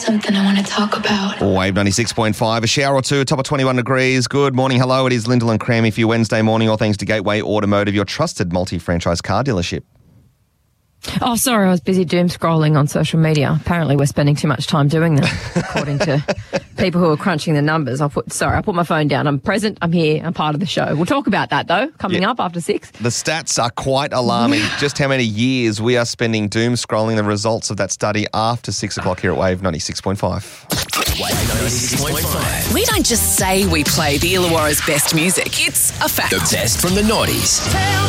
something I want to talk about. Wave 96.5, a shower or two, top of 21 degrees. Good morning, hello, it is Lyndall and Crammy for your Wednesday morning, all thanks to Gateway Automotive, your trusted multi-franchise car dealership. Oh, sorry, I was busy doom scrolling on social media. Apparently we're spending too much time doing that, according to people who are crunching the numbers. I put my phone down. I'm present, I'm here, I'm part of the show. We'll talk about that, though, coming up after 6. The stats are quite alarming. Just how many years we are spending doom scrolling, the results of that study after 6 o'clock here at Wave 96.5. Wave 96.5. We don't just say we play the Illawarra's best music. It's a fact. The best from the noughties.